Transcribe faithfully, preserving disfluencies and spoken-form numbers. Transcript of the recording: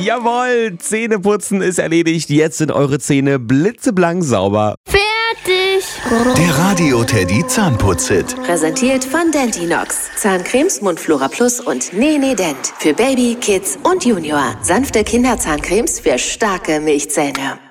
Jawohl, Zähneputzen ist erledigt. Jetzt sind eure Zähne blitzeblank sauber. Fertig! Der Radio Teddy Zahnputz-Hit. Präsentiert von Dentinox. Zahncremes, Mundflora Plus und Nene Dent. Für Baby, Kids und Junior. Sanfte Kinderzahncremes für starke Milchzähne.